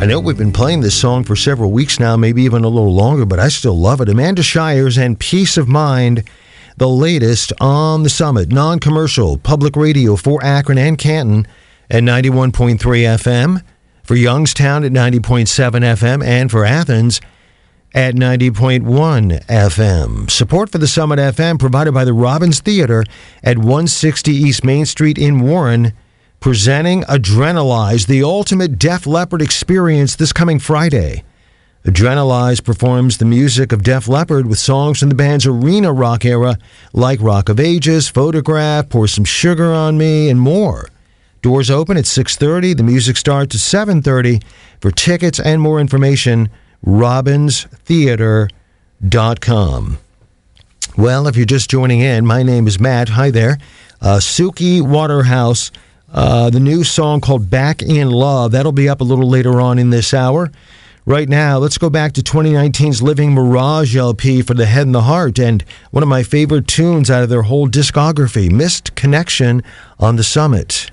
I know we've been playing this song for several weeks now, maybe even a little longer, but I still love it. Amanda Shires and Peace of Mind, the latest on the Summit. Non-commercial public radio for Akron and Canton at 91.3 FM, for Youngstown at 90.7 FM, and for Athens at 90.1 FM. Support for the Summit FM provided by the Robbins Theater at 160 East Main Street in Warren, presenting Adrenalize, the ultimate Def Leppard experience this coming Friday. Adrenalize performs the music of Def Leppard with songs from the band's arena rock era like Rock of Ages, Photograph, Pour Some Sugar on Me, and more. Doors open at 6:30. The music starts at 7:30. For tickets and more information, robbinstheater.com. Well, if you're just joining in, my name is Matt. Hi there. Suki Waterhouse, the new song called Back in Love. That'll be up a little later on in this hour. Right now, let's go back to 2019's Living Mirage LP for the Head and the Heart, and one of my favorite tunes out of their whole discography, Missed Connection on the Summit.